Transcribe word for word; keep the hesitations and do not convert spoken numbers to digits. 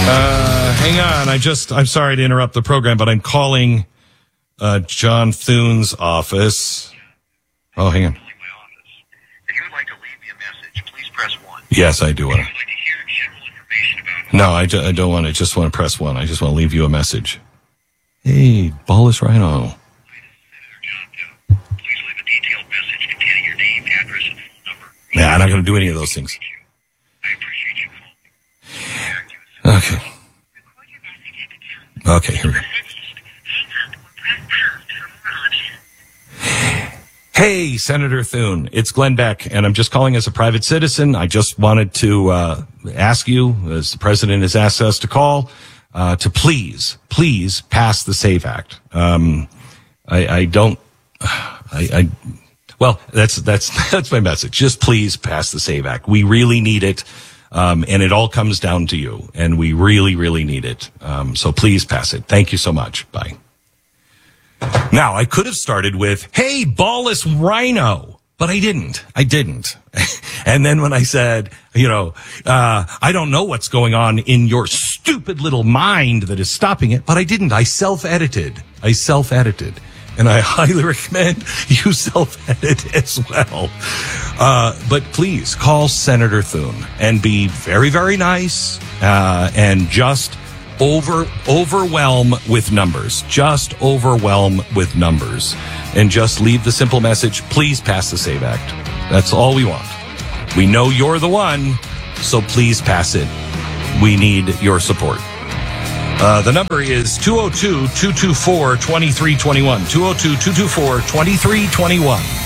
Uh, hang on. I just, I'm sorry to interrupt the program, but I'm calling uh, John Thune's office. Oh, hang on. If you would like to leave me a message, please press one. Yes, I do want If to. you would like to hear general information about No, I, ju- I don't want to. Just want to press one. I just want to leave you a message. Hey, Ballas Rhino. Senator John Thune, please leave a detailed message containing your name, address, and phone number. Nah, I'm not going to do any of those things. I appreciate you calling. Okay. Okay, here we go. Hey, Senator Thune, it's Glenn Beck, and I'm just calling as a private citizen. I just wanted to uh, ask you, as the president has asked us to call, uh, to please, please pass the SAVE Act. Um, I, I don't, I, I, well, that's that's that's my message. Just please pass the SAVE Act. We really need it, um, and it all comes down to you, and we really, really need it. Um, so please pass it. Thank you so much. Bye. Now, I could have started with, hey, Ballas Rhino, but I didn't. I didn't. And then when I said, you know, uh, I don't know what's going on in your stupid little mind that is stopping it, but I didn't. I self-edited. I self-edited. And I highly recommend you self-edit as well. Uh, but please call Senator Thune and be very, very nice, uh, and just over overwhelm with numbers. Just overwhelm with numbers. And just leave the simple message, please pass the SAVE Act. That's all we want. We know you're the one, so please pass it. We need your support. Uh, the number is two oh two, two two four, two three two one. two oh two, two two four, two three two one.